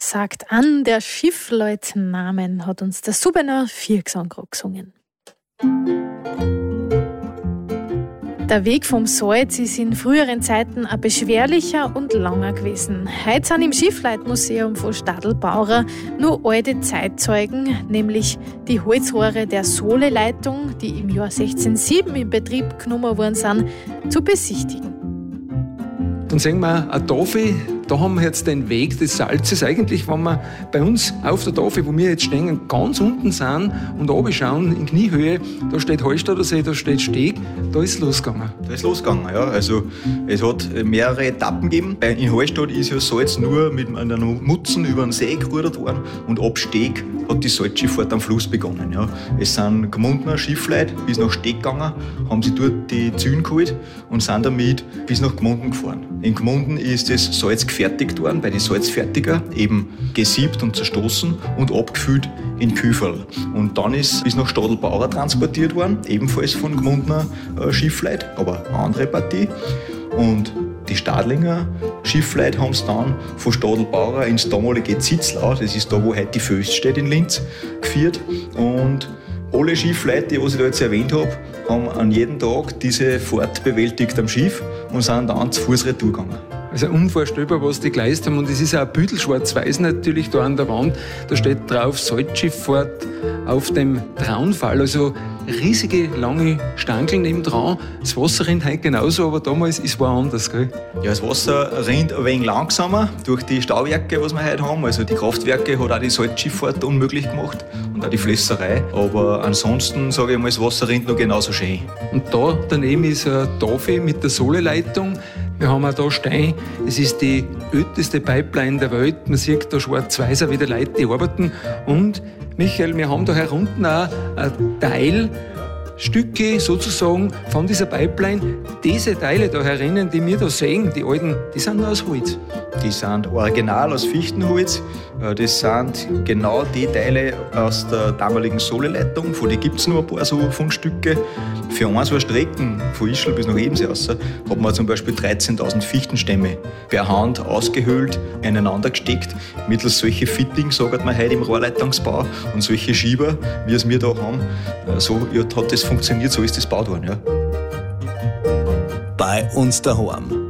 sagt an der Schiffleutnamen, hat uns der Subener Viergesang gesungen. Der Weg vom Salz ist in früheren Zeiten ein beschwerlicher und langer gewesen. Heute sind im Schiffleitmuseum von Stadelbauer nur alte Zeitzeugen, nämlich die Holzrohre der Sohleleitung, die im Jahr 1607 in Betrieb genommen worden sind, zu besichtigen. Dann sehen wir eine Tafel, da haben wir jetzt den Weg des Salzes. Eigentlich, wenn wir bei uns auf der Tafel, wo wir jetzt stehen, ganz unten sind und runterschauen in Kniehöhe, da steht Hallstatter See, da steht Steg, da ist es losgegangen. Da ist losgegangen, ja. Also es hat mehrere Etappen gegeben. In Hallstatt ist ja Salz nur mit einer Mutzen über den See gerudert worden und ab Steg hat die Salzschifffahrt am Fluss begonnen. Ja. Es sind Gmundener Schiffleute bis nach Steg gegangen, haben sie dort die Zügen geholt und sind damit bis nach Gmunden gefahren. In Gmunden ist das Salz gefertigt worden, bei den Salzfertiger, eben gesiebt und zerstoßen und abgefüllt in Küferl. Und dann ist bis nach Stadelbauer transportiert worden, ebenfalls von Gmundener Schiffleuten, aber eine andere Partie. Und die Stadlinger Schiffleute haben es dann von Stadelbauer ins damalige Zitzlau, das ist da, wo heute die Föst steht in Linz, geführt. Und alle Schiffleute, die ich da jetzt erwähnt habe, haben an jedem Tag diese Fahrt bewältigt am Schiff und sind dann zu Fuß retour gegangen. Also unvorstellbar, was die geleistet haben. Und es ist auch ein Büdel schwarz-weiß natürlich da an der Wand. Da steht drauf Salzschifffahrt auf dem Traunfall. Also riesige, lange Stankeln nebendran. Das Wasser rennt heute genauso, aber damals es war anders. Gell? Ja, das Wasser rennt ein wenig langsamer durch die Stauwerke, was wir heute haben. Also die Kraftwerke hat auch die Salzschifffahrt unmöglich gemacht und auch die Flösserei. Aber ansonsten, sage ich mal, das Wasser rennt noch genauso schön. Und da daneben ist eine Tafel mit der Sohleleitung. Wir haben auch da stehen, es ist die älteste Pipeline der Welt. Man sieht da schwarz-weiß wie die Leute, die arbeiten. Und Michael, wir haben da herunten auch ein Teilstücke sozusagen von dieser Pipeline. Diese Teile da herinnen, die wir da sehen, die alten, die sind nur aus Holz. Die sind original aus Fichtenholz. Das sind genau die Teile aus der damaligen Sohleleitung. Von denen gibt es noch ein paar so Fundstücke. Für eine so eine Strecken von Ischl bis nach Ebensee raus hat man zum Beispiel 13.000 Fichtenstämme per Hand ausgehöhlt, ineinander gesteckt. Mittels solche Fittings, sagt man heute im Rohrleitungsbau, und solche Schieber, wie es wir da haben, so hat das funktioniert, so ist das gebaut worden. Ja. Bei uns daheim.